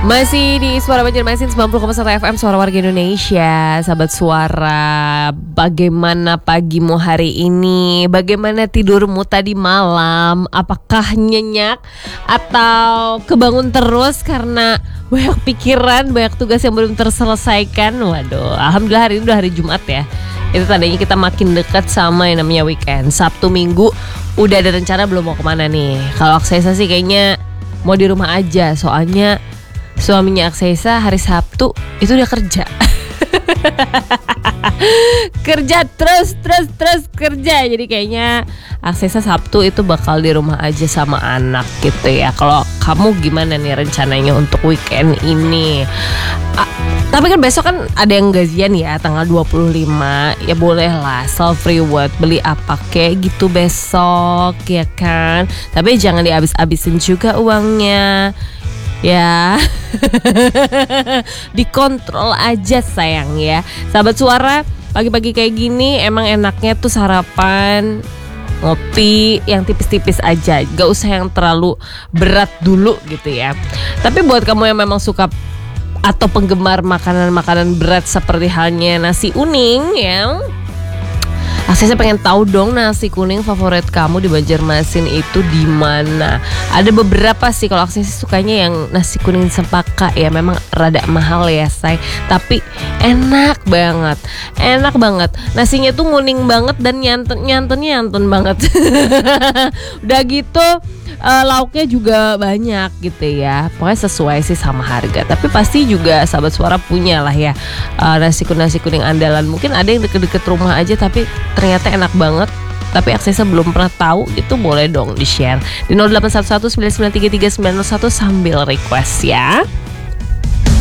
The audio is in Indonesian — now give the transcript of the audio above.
Masih di Suara Banjarmasin 90,1 FM, Suara Warga Indonesia. Sahabat Suara, bagaimana pagimu hari ini? Bagaimana tidurmu tadi malam? Apakah nyenyak atau kebangun terus karena banyak pikiran, banyak tugas yang belum terselesaikan? Waduh, alhamdulillah hari ini udah hari Jumat ya. Itu tandanya kita makin dekat sama yang namanya weekend. Sabtu Minggu udah ada rencana belum mau kemana nih? Kalau Aksesa sih kayaknya mau di rumah aja, soalnya suaminya Aksesa hari Sabtu itu udah kerja. Kerja terus kerja. Jadi kayaknya Aksesa Sabtu itu bakal di rumah aja sama anak gitu ya. Kalau kamu gimana nih rencananya untuk weekend ini? Tapi kan besok kan ada yang gajian ya, tanggal 25. Ya boleh lah self reward, beli apa kayak gitu besok ya kan. Tapi jangan dihabis-habisin juga uangnya. Ya, dikontrol aja sayang ya. Sahabat Suara, pagi-pagi kayak gini emang enaknya tuh sarapan ngopi yang tipis-tipis aja, gak usah yang terlalu berat dulu gitu ya. Tapi buat kamu yang memang suka atau penggemar makanan-makanan berat seperti halnya nasi kuning ya, Aksesa pengen tahu dong nasi kuning favorit kamu di Banjarmasin itu di mana? Ada beberapa sih, kalau Aksesa sukanya yang nasi kuning sempaka ya, memang rada mahal ya say, tapi enak banget. Nasinya tuh nguning banget dan nyantun banget. Udah gitu lauknya juga banyak gitu ya. Pokoknya sesuai sih sama harga. Tapi pasti juga sahabat Suara punya lah ya nasi kuning andalan. Mungkin ada yang deket-deket rumah aja tapi ternyata enak banget, tapi Aksesa belum pernah tahu gitu. Boleh dong di share di 0811 9933901 sambil request ya.